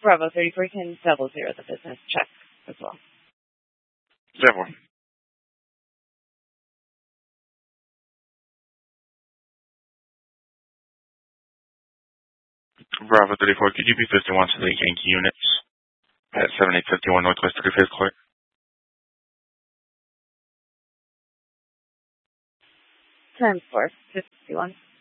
Bravo 34 can 00 the business check as well. 0. Bravo 34, could you be 51 to the Yankee units at 7851 Northwest 35th Court? Times 4, 51.